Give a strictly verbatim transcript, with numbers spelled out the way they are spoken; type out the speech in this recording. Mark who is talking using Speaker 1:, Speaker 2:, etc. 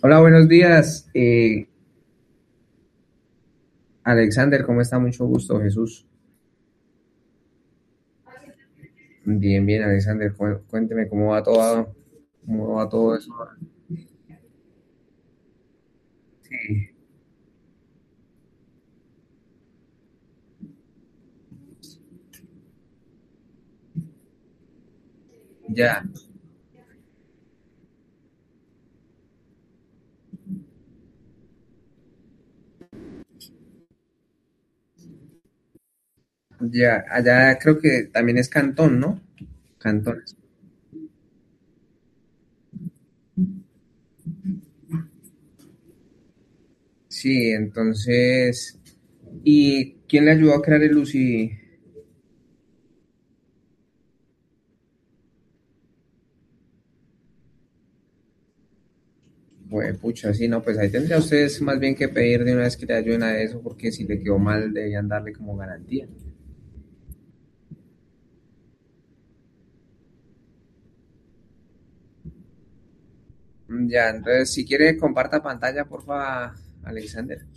Speaker 1: Hola, buenos días. Eh, Alexander, ¿cómo está? Mucho gusto, Jesús. Bien, bien, Alexander. Cu- Cuénteme cómo va todo, cómo va todo eso. Sí, ya, ya. Allá creo que también es Cantón, ¿no? Cantón. Sí, entonces. ¿Y quién le ayudó a crear el U C I? Pues, pucha, sí, no, pues ahí tendría ustedes más bien que pedir de una vez que le ayuden a eso, porque si le quedó mal, debían darle como garantía. Ya, entonces, si quiere, comparta pantalla, porfa, Alexander.